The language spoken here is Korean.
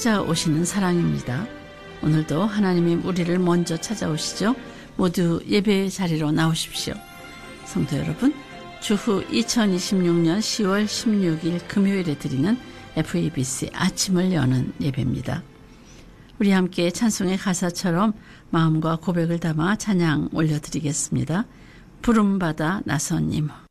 찾아오시는 사랑입니다. 오늘도 하나님이 우리를 먼저 찾아오시죠. 모두 예배 자리로 나오십시오. 성도 여러분, 주후 2026년 10월 16일 금요일에 드리는 FEBC 아침을 여는 예배입니다. 우리 함께 찬송의 가사처럼 마음과 고백을 담아 찬양 올려드리겠습니다. 부름받아 나선 이모.